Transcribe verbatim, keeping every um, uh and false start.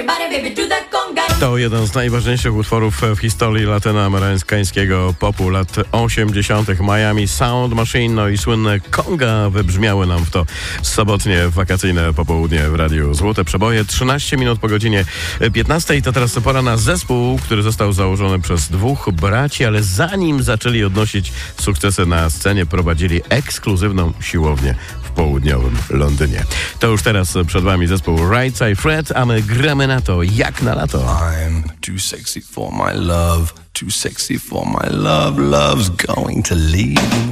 To jeden z najważniejszych utworów w historii latynoamerykańskiego popu lat osiemdziesiątych. Miami Sound Machine, no i słynne conga wybrzmiały nam w to sobotnie wakacyjne popołudnie w Radiu Złote Przeboje. trzynaście minut po godzinie piętnastej. To teraz pora na zespół, który został założony przez dwóch braci, ale zanim zaczęli odnosić sukcesy na scenie, prowadzili ekskluzywną siłownię w południowym Londynie. To już teraz przed wami zespół Right Side Fred, a my gramy na to jak na lato. I'm too sexy for my love, too sexy for my love, love's going to leave.